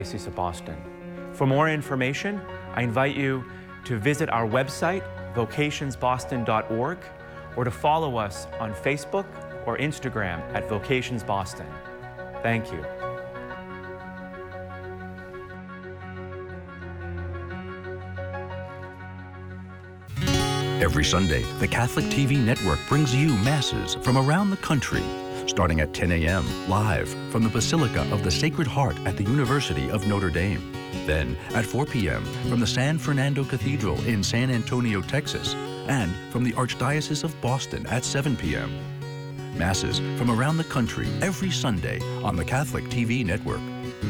Diocese of Boston. For more information, I invite you to visit our website, vocationsboston.org, or to follow us on Facebook or Instagram at vocationsboston. Thank you. Every Sunday, the Catholic TV network brings you masses from around the country, starting at 10 a.m. live from the Basilica of the Sacred Heart at the University of Notre Dame. Then at 4 p.m. from the San Fernando Cathedral in San Antonio, Texas, and from the Archdiocese of Boston at 7 p.m. Masses from around the country every Sunday on the Catholic TV network.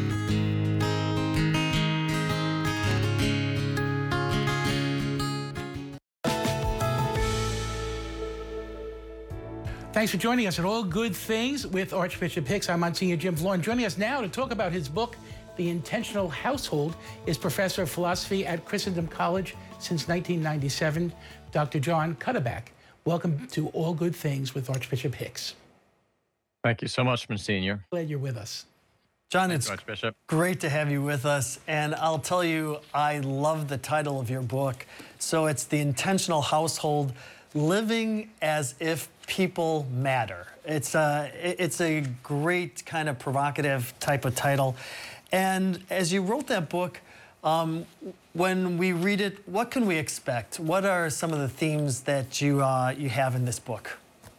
Thanks for joining us at All Good Things with Archbishop Hicks. I'm Monsignor Jim Florin. Joining us now to talk about his book, The Intentional Household, is Professor of Philosophy at Christendom College since 1997, Dr. John Cuddeback. Welcome to All Good Things with Archbishop Hicks. Thank you so much, Monsignor. Glad you're with us. John, it's Archbishop. great to have you with us. And I'll tell you, I love the title of your book. So it's The Intentional Household, Living as If People Matter. It's a great kind of provocative type of title. And as you wrote that book, when we read it, what can we expect? What are some of the themes that you have in this book?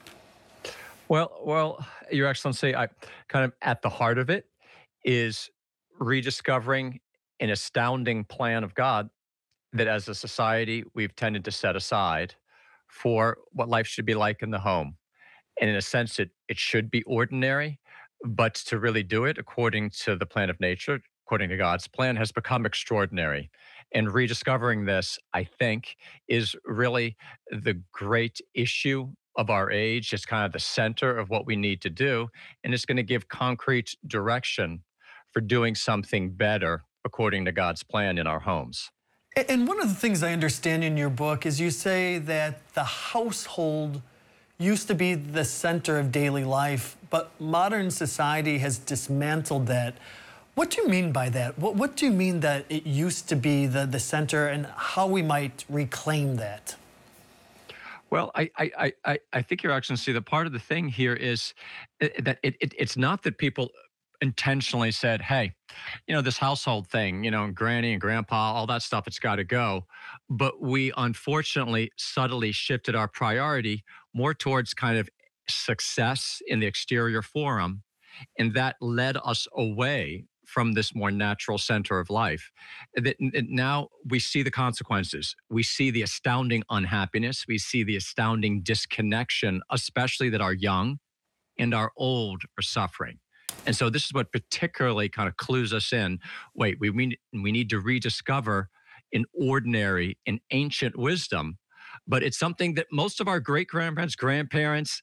Well, Your Excellency, I kind of at the heart of it is rediscovering an astounding plan of God that as a society we've tended to set aside for what life should be like in the home. And in a sense, it should be ordinary, but to really do it according to the plan of nature, according to God's plan, has become extraordinary. And rediscovering this, I think, is really the great issue of our age. It's kind of the center of what we need to do. And it's going to give concrete direction for doing something better according to God's plan in our homes. And one of the things I understand in your book is you say that the household used to be the center of daily life, but modern society has dismantled that. What do you mean by that? What do you mean that it used to be the center, and how we might reclaim that? Well, I think, Your Excellency, the part of the thing here is that it's not that people intentionally said, hey, this household thing, granny and grandpa, all that stuff, it's got to go. But we unfortunately subtly shifted our priority more towards kind of success in the exterior forum. And that led us away from this more natural center of life. Now we see the consequences. We see the astounding unhappiness. We see the astounding disconnection, especially that our young and our old are suffering. And so this is what particularly kind of clues us in. Wait, we need to rediscover an ordinary and ancient wisdom, but it's something that most of our great-grandparents, grandparents,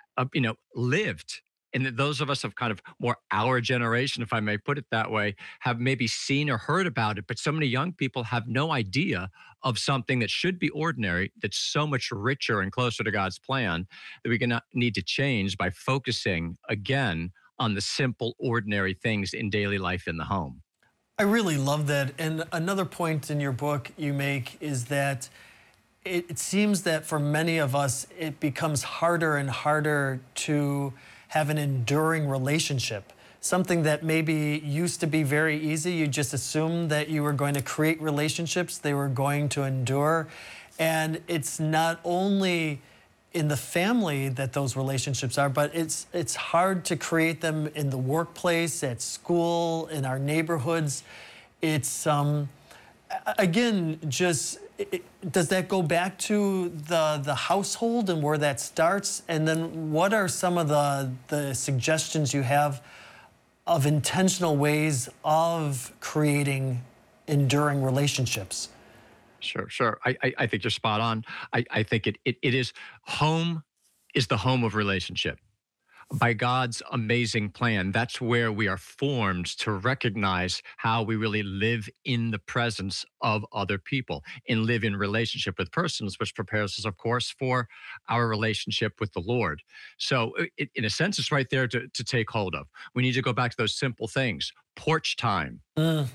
lived. And that those of us of kind of more our generation, if I may put it that way, have maybe seen or heard about it. But so many young people have no idea of something that should be ordinary, that's so much richer and closer to God's plan, that we're going to need to change by focusing again on the simple, ordinary things in daily life in the home. I really love that. And another point in your book you make is that it seems that for many of us, it becomes harder and harder to have an enduring relationship. Something that maybe used to be very easy. You just assumed that you were going to create relationships, they were going to endure. And it's not only in the family that those relationships are, but it's hard to create them in the workplace, at school, in our neighborhoods. It's, again, just, does that go back to the household and where that starts? And then what are some of the suggestions you have of intentional ways of creating enduring relationships? Sure. I think you're spot on. I think it is home is the home of relationship. By God's amazing plan, that's where we are formed to recognize how we really live in the presence of other people and live in relationship with persons, which prepares us, of course, for our relationship with the Lord. So in a sense, it's right there to take hold of. We need to go back to those simple things. porch time.